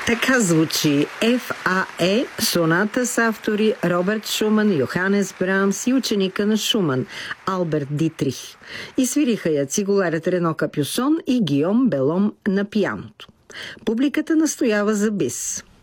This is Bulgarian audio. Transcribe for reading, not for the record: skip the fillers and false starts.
Така звучи ФАЕ, соната с автори Роберт Шуман, Йоханес Брамс и ученика на Шуман, Алберт Дитрих. И свириха я цигуларят Рено Капюсон и Гийом Белом на пианото. Публиката настоява за бис.